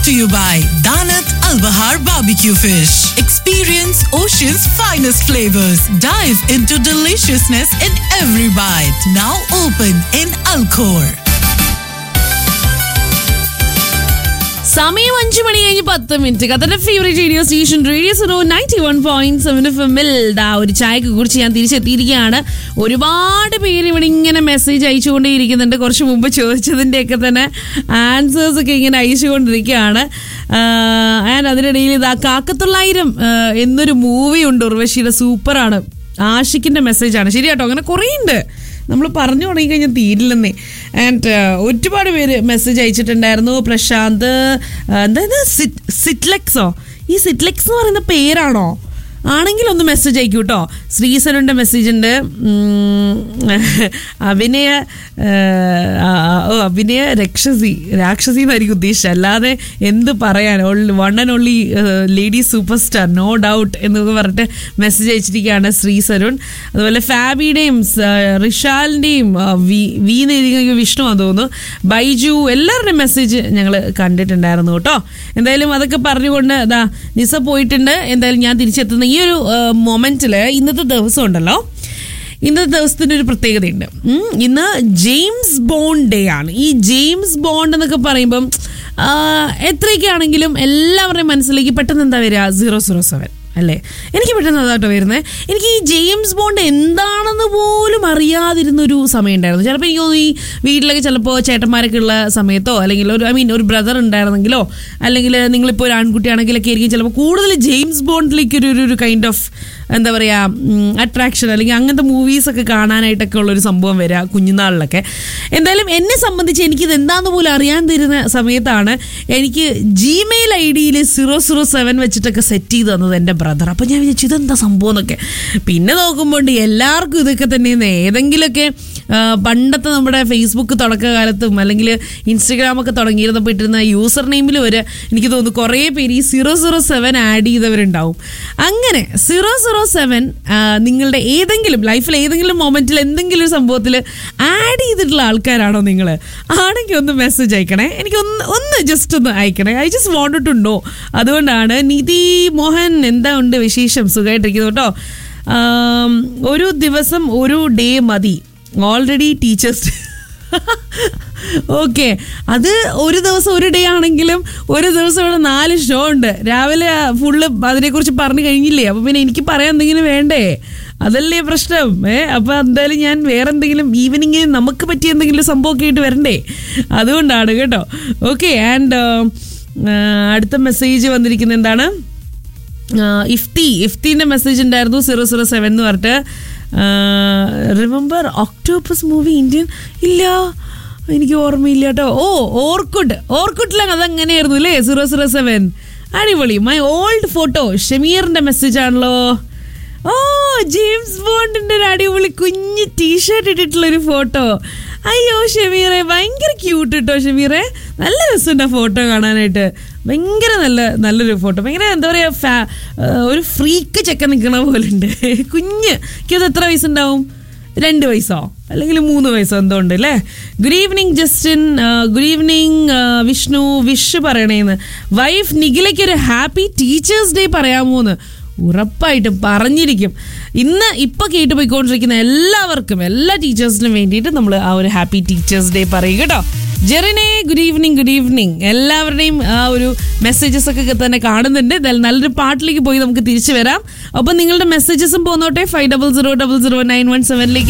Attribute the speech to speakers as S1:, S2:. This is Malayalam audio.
S1: to you by Danat Al Bahar Barbecue Fish. Experience Ocean's finest flavors. Dive into deliciousness in every bite. Now open in Alcor.
S2: സമയം 5 മണി കഴിഞ്ഞ് 10 മിനിറ്റ്. ഖത്തറിന്റെ favourite radio station radio Suno 91.7 FM-ൽ ഒരു ചായക്ക് കുറിച്ച് ഞാൻ തിരിച്ചെത്തിയിരിക്കുകയാണ്. ഒരുപാട് പേര് ഇവിടെ ഇങ്ങനെ മെസ്സേജ് അയച്ചുകൊണ്ടേയിരിക്കുന്നുണ്ട്. കുറച്ച് മുമ്പ് ചോദിച്ചതിൻ്റെയൊക്കെ തന്നെ ആൻസേഴ്സ് ഒക്കെ ഇങ്ങനെ അയച്ചുകൊണ്ടിരിക്കുകയാണ്. ആൻഡ് അതിനിടയിൽ ഇതാ കാക്കത്തൊള്ളായിരം എന്നൊരു മൂവി ഉണ്ട് ഉർവശിയുടെ, സൂപ്പറാണ്. ആഷിക്കിന്റെ മെസ്സേജാണ്. ശരിയാട്ടോ, അങ്ങനെ കുറേ ഉണ്ട്. നമ്മൾ പറഞ്ഞു തുടങ്ങിക്കഴിഞ്ഞാൽ തീരില്ലെന്നേ. ആൻഡ് ഒരുപാട് പേര് മെസ്സേജ് അയച്ചിട്ടുണ്ടായിരുന്നു. പ്രശാന്ത്, എന്തായത് സിറ്റ്ലെക്സോ? ഈ സിറ്റ്ലെക്സ് എന്ന് പറയുന്ന പേരാണോ? ആണെങ്കിൽ ഒന്ന് മെസ്സേജ് അയക്കൂ കേട്ടോ. ശ്രീസനുൻ്റെ മെസ്സേജ് ഉണ്ട്. അഭിനയ രാക്ഷസി എന്നായിരിക്കും ഉദ്ദേശിച്ചത്, അല്ലാതെ എന്ത് പറയാൻ. One and only lady super star, no doubt എന്നൊക്കെ പറഞ്ഞിട്ട് മെസ്സേജ് അയച്ചിരിക്കുകയാണ് ശ്രീസരുൺ. അതുപോലെ ഫാബിയുടെയും റിഷാലിൻ്റെയും വിഷ്ണു ആണെന്ന് തോന്നുന്നു, ബൈജു, എല്ലാവരുടെയും മെസ്സേജ് ഞങ്ങൾ കണ്ടിട്ടുണ്ടായിരുന്നു കേട്ടോ. എന്തായാലും അതൊക്കെ പറഞ്ഞുകൊണ്ട് ഇതാ നിസ പോയിട്ടുണ്ട്. എന്തായാലും ഞാൻ തിരിച്ചെത്തുന്ന ഈ ഒരു മൊമെന്റിൽ ഇന്നത്തെ ദിവസം ഉണ്ടല്ലോ, ഇന്നത്തെ ദിവസത്തിന് ഒരു പ്രത്യേകതയുണ്ട്. ഇന്ന് ജെയിംസ് ബോണ്ട് ഡേ ആണ്. ഈ ജെയിംസ് ബോണ്ട് എന്നൊക്കെ പറയുമ്പം എത്രയൊക്കെ ആണെങ്കിലും എല്ലാവരുടെയും മനസ്സിലേക്ക് പെട്ടെന്ന് എന്താ വരിക? 007 അല്ലേ? എനിക്ക് പെട്ടെന്ന് അതാട്ടോ വരുന്നത്. എനിക്ക് ഈ ജെയിംസ് ബോണ്ട് എന്താണെന്ന് പോലും അറിയാതിരുന്നൊരു സമയം ഉണ്ടായിരുന്നു. ചിലപ്പോൾ എനിക്ക് തോന്നുന്നു ഈ വീട്ടിലൊക്കെ ചിലപ്പോൾ ചേട്ടന്മാരൊക്കെ ഉള്ള സമയത്തോ, അല്ലെങ്കിൽ ഒരു ബ്രദർ ഉണ്ടായിരുന്നെങ്കിലോ, അല്ലെങ്കിൽ നിങ്ങളിപ്പോൾ ഒരു ആൺകുട്ടിയാണെങ്കിലൊക്കെ ആയിരിക്കും ചിലപ്പോൾ കൂടുതൽ ജെയിംസ് ബോണ്ടിലേക്ക് ഒരു കൈൻഡ് ഓഫ് എന്താ പറയുക അട്രാക്ഷൻ, അല്ലെങ്കിൽ അങ്ങനത്തെ മൂവീസൊക്കെ കാണാനായിട്ടൊക്കെ ഉള്ളൊരു സംഭവം വരിക കുഞ്ഞുനാളിലൊക്കെ. എന്തായാലും എന്നെ സംബന്ധിച്ച് എനിക്കിത് എന്താണെന്ന് പോലും അറിയാൻ തരുന്ന സമയത്താണ് എനിക്ക് ജിമെയിൽ ID-യിൽ 007 വെച്ചിട്ടൊക്കെ സെറ്റ് ചെയ്ത് തന്നത് എൻ്റെ ബ്രദർ. അപ്പം ഞാൻ വിചാരിച്ചു ഇതെന്താ സംഭവം എന്നൊക്കെ. പിന്നെ നോക്കുമ്പോൾ എല്ലാവർക്കും ഇതൊക്കെ തന്നെയാണ്. ഏതെങ്കിലുമൊക്കെ പണ്ടത്തെ നമ്മുടെ ഫേസ്ബുക്ക് തുടക്കകാലത്തും അല്ലെങ്കിൽ ഇൻസ്റ്റഗ്രാമൊക്കെ തുടങ്ങിയിരുന്നപ്പോൾ ഇട്ടിരുന്ന യൂസർ നെയിമിൽ വരെ എനിക്ക് തോന്നുന്നു കുറേ പേര് ഈ 007 ആഡ് ചെയ്തവരുണ്ടാവും. അങ്ങനെ 007 നിങ്ങളുടെ ഏതെങ്കിലും ലൈഫിൽ ഏതെങ്കിലും മൊമെന്റിൽ എന്തെങ്കിലും ഒരു സംഭവത്തിൽ ആഡ് ചെയ്തിട്ടുള്ള ആൾക്കാരാണോ നിങ്ങൾ? ആണെങ്കിൽ ഒന്ന് മെസ്സേജ് അയക്കണേ. എനിക്ക് ഒന്ന് ജസ്റ്റ് ഒന്ന് അയക്കണേ. I just wanted to know. അതുകൊണ്ടാണ്. നിധി മോഹൻ, എന്താ ഉണ്ട് വിശേഷം? സുഖമായിട്ടിരിക്കുന്നു കേട്ടോ. ഒരു ദിവസം ഒരു ഡേ മതി, ഓൾറെഡി ടീച്ചേഴ്സ്. ഓക്കെ, അത് ഒരു ദിവസം ഒരു ഡേ ആണെങ്കിലും ഒരു ദിവസം ഇവിടെ 4 ഷോ ഉണ്ട്. രാവിലെ ഫുള്ള് അതിനെക്കുറിച്ച് പറഞ്ഞു കഴിഞ്ഞില്ലേ? അപ്പം പിന്നെ എനിക്ക് പറയാൻ എന്തെങ്കിലും വേണ്ടേ? അതല്ലേ പ്രശ്നം. അപ്പം എന്തായാലും ഞാൻ വേറെ എന്തെങ്കിലും ഈവനിങ്ങിന് നമുക്ക് പറ്റിയ എന്തെങ്കിലും സംഭവമൊക്കെ ആയിട്ട് വരണ്ടേ? അതുകൊണ്ടാണ് കേട്ടോ. ഓക്കെ, ആൻഡ് അടുത്ത മെസ്സേജ് വന്നിരിക്കുന്നത് എന്താണ്? ഇഫ്തിൻ്റെ മെസ്സേജ് ഉണ്ടായിരുന്നു 007 എന്ന് പറഞ്ഞിട്ട്. Remember octopus movie Indian? ഇല്ല, എനിക്ക് ഓർമ്മയില്ല കേട്ടോ. ഓർക്കുട്ടിലാണ് അതങ്ങനെയായിരുന്നു അല്ലേ 007. അടിപൊളി. My old photo. ഷമീറിന്റെ മെസ്സേജ് ആണല്ലോ. ജെയിംസ് ബോണ്ടിന്റെ ഒരു അടിപൊളി കുഞ്ഞ് ടീഷർട്ട് ഇട്ടിട്ടുള്ളൊരു ഫോട്ടോ. അയ്യോ ഷമീറെ, ഭയങ്കര ക്യൂട്ട് കേട്ടോ ഷമീറെ. നല്ല രസമുണ്ട് ആ ഫോട്ടോ കാണാനായിട്ട്. ഭയങ്കര നല്ലൊരു ഫോട്ടോ. ഭയങ്കര എന്താ പറയുക, ഒരു ഫ്രീക്ക് ചെക്കൻ നിൽക്കണ പോലെ ഉണ്ട്. കുഞ്ഞ്. എനിക്കത് എത്ര വയസ്സുണ്ടാവും? 2 വയസ്സോ അല്ലെങ്കിൽ 3 വയസ്സോ എന്തോ ഉണ്ട് അല്ലേ? Good evening Justin. Good evening Vishnu. Wish പറയണേന്ന്. Wife നിഖിലയ്ക്ക് ഒരു ഹാപ്പി ടീച്ചേഴ്സ് ഡേ പറയാമോന്ന്? ഉറപ്പായിട്ടും പറഞ്ഞിരിക്കും. ഇപ്പം കേട്ട് പോയിക്കൊണ്ടിരിക്കുന്ന എല്ലാവർക്കും, എല്ലാ ടീച്ചേഴ്സിനും വേണ്ടിയിട്ട് നമ്മൾ ആ ഒരു ഹാപ്പി ടീച്ചേഴ്സ് ഡേ പറയും കേട്ടോ. ജെറിനെ ഗുഡ് ഈവനിങ്. Good evening. എല്ലാവരുടെയും ആ ഒരു മെസ്സേജസ് ഒക്കെ തന്നെ കാണുന്നുണ്ട്. നല്ലൊരു പാട്ടിലേക്ക് പോയി നമുക്ക് തിരിച്ചു വരാം. അപ്പം നിങ്ങളുടെ മെസ്സേജസും പോന്നോട്ടെ 50000917